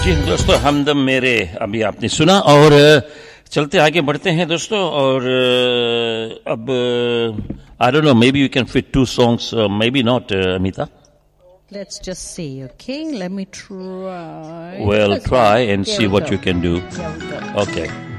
जी दोस्तों, हमदम मेरे अभी आपने सुना और चलते आगे बढ़ते हैं दोस्तों. और अब I don't know, maybe you can fit 2 songs, maybe not, Amita. Let's just see, okay? Let me try. Well, try and see what you can do. Yeah, we go. Okay.